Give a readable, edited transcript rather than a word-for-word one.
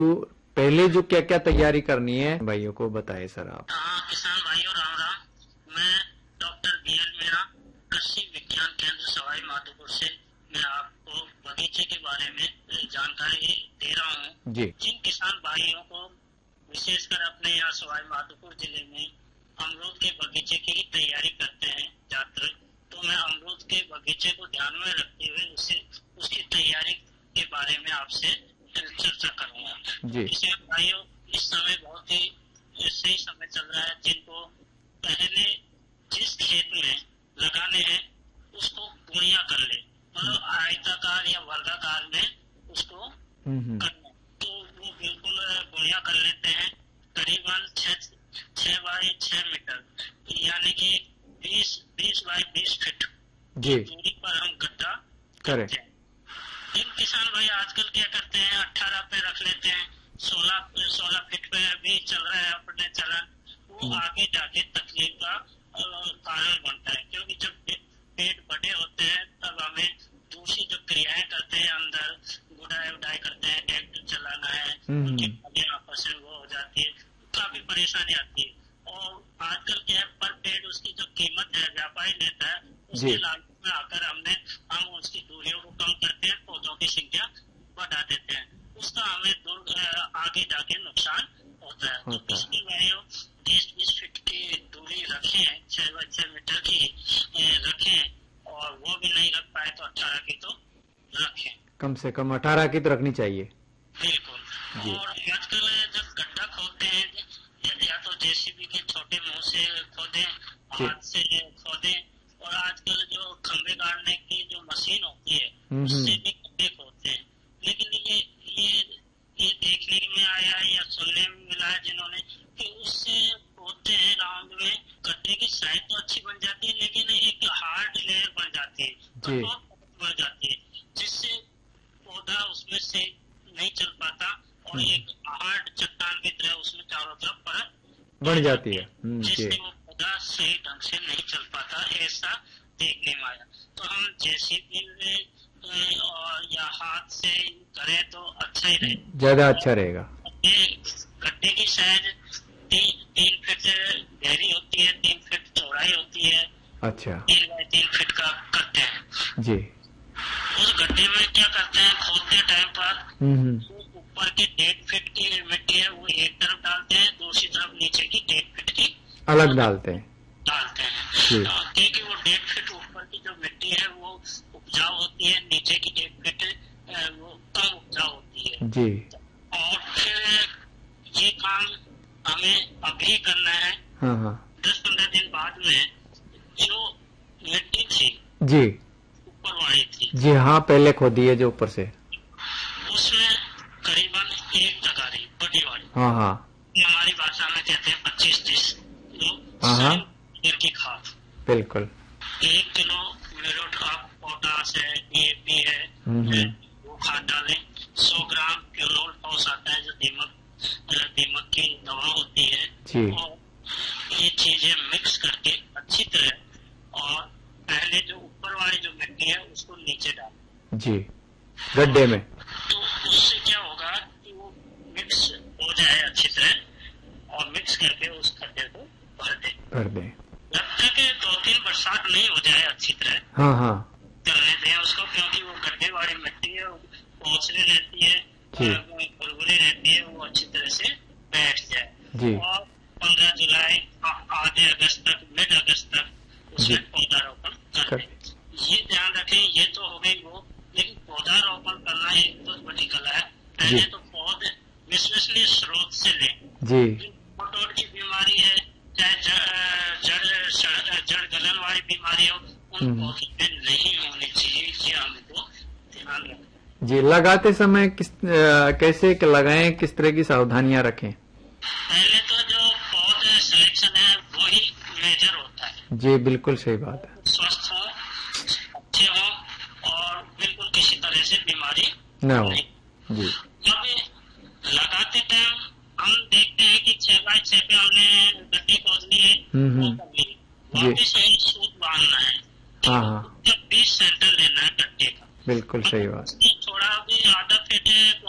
तो पहले जो क्या क्या तैयारी करनी है भाइयों को बताएं सर आप। हाँ, किसान भाइयों राम राम। मैं डॉक्टर BL मीणा, कृषि विज्ञान केंद्र सवाई माधोपुर से मैं आपको बगीचे के बारे में जानकारी दे रहा हूँ। जिन किसान भाइयों को विशेषकर अपने यहाँ सवाई माधोपुर जिले में अमरूद के बगीचे की तैयारी करते हैं छात्र, तो मैं अमरूद के बगीचे को ध्यान में रखते हुए उसकी तैयारी के बारे में आपसे चर्चा करूंगा। किसान भाइयों, इस समय बहुत ही सही समय चल रहा है। जिनको पहले जिस खेत में लगाने हैं उसको बोरियां कर ले, मतलब आयताकार या वर्गाकार में उसको करना, तो वो बिल्कुल बोरियां कर लेते हैं। करीबन 6 बाई 6 मीटर यानी कि 20 बाई 20 फीट दूरी पर हम गड्ढा करते हैं। इन किसान भाई आजकल क्या करते हैं, 18 पे रख लेते हैं, 16 फीट पे भी चल रहा है अपने चलन। वो आगे जाके तकलीफ का कारण बनता है, क्योंकि जब पेड़ बड़े होते हैं तब हमें दूसरी जो क्रियाएं करते हैं, अंदर गुड़ाई करते हैं, ट्रैक्टर चलाना है, उनकी आपस में वो हो जाती है, काफी परेशानी आती है। और आजकल क्या है, पर पेड़ उसकी जो कीमत है व्यापारी लेता है, उसके लाभ में आकर हम उसकी दूरियों को कम करते हैं, पौधों की संख्या बढ़ा देते हैं, उसका हमें आगे जाके नुकसान होता है। तो इसलिए भाइयों 20 फीट की दूरी रखें, 6 बाई 6 मीटर की रखें, और वो भी नहीं रख पाए तो 18 की तो रखें, कम से कम 18 की तो रखनी चाहिए। बिल्कुल। और आजकल जब गड्ढा खोदते हैं, या तो JCB के छोटे मुंह से खोदें, हाथ से खोदें, और आजकल जो खंभे गाड़ने की जो मशीन होती है उससे भी गड्ढे खोदते हैं। लेकिन ये देखने में आया है या सुनने में मिला है जिन्होंने, कि उससे खोदते हैं राउंड में, गड्ढे की साइज तो अच्छी बन जाती है, लेकिन एक हार्ड लेयर बन जाती है, बढ़ जाती है, जिससे पौधा उसमें से नहीं चल पाता, और एक हार्ड चट्टान की तरह उसमें चारों तरफ परत बढ़ जाती है, जिससे वो पौधा सही ढंग से नहीं चल पाता, ऐसा देखने में आया। तो हम JCB में और या हाथ से करें तो अच्छा ही रहे, ज्यादा अच्छा रहेगा। गड्ढे की साइज 3 फीट गहरी होती है, 3 फीट चौड़ाई होती है। अच्छा, 3 बाई 3 फीट का करते हैं जी। उस गड्ढे में क्या करते हैं, खोदते टाइम पर ऊपर की 1.5 फीट की मिट्टी है वो एक तरफ डालते हैं, दूसरी तरफ नीचे की 1.5 फीट की अलग डालते हैं, क्योंकि वो 1.5 फीट ऊपर की जो मिट्टी है वो उपजाऊ होती है, नीचे की 1.5 फीट वो कम उपजाऊ होती है जी। और फिर ये काम हमें अभी करना है। 10-15 दिन बाद में जो मिट्टी थी जी ऊपर वाली थी जी, हाँ पहले खोदी है जो ऊपर से, उसमें करीबन 1 तगारी बड़ी वाली, हमारी भाषा में कहते हैं 25-30 किलो की खाद, बिल्कुल 1 किलो म्यूरेट ऑफ पोटाश है, DAP है, वो खाद डालें। 100 ग्राम क्लोरोल पॉस आता है जो दीमक की दवा होती है जी। और ये चीजें मिक्स करके अच्छी तरह, और पहले जो ऊपर वाली जो मिट्टी है उसको नीचे डालें जी गड्ढे में, तो उससे क्या होगा कि वो मिक्स हो जाए अच्छी तरह, और मिक्स करके उस गड्ढे को भर दे। जब तक 2-3 बरसात नहीं हो जाए अच्छी तरह करने दें उसको, क्योंकि वो गड्ढे वाली मिट्टी है, पोंछली रहती है, बुलबुली रहती है, वो अच्छी तरह से बैठ जाए। और 15 जुलाई आधे अगस्त तक, मिड अगस्त तक उसमें पौधारोपण कर दें। ये ध्यान रखें, ये तो हो गई वो, लेकिन पौधारोपण करना एक तो बड़ी कला है। पहले तो पौधे विश्वसनीय स्रोत से लें, मोटोड की बीमारी है, चाहे जड़ गलन वाली बीमारी हो, उन पौधों में नहीं होनी चाहिए, ये हमको ध्यान रखें जी। लगाते समय कैसे लगाएं, किस तरह की सावधानियां रखें? पहले तो जो पौधे सिलेक्शन है वही मेजर होता है जी, बिल्कुल सही बात है, स्वस्थ हो, अच्छे हो, और बिल्कुल किसी तरह से बीमारी न हो जी। जब लगाते टाइम हम देखते हैं कि 6 बाई 6 पे हमने गड्ढी खोदनी है, वो कर ली, वापिस यही सूत बांधना है, जब 20 सेंटर लेना है गड्ढे का, बिल्कुल सही बात, थोड़ा भी आधा फीट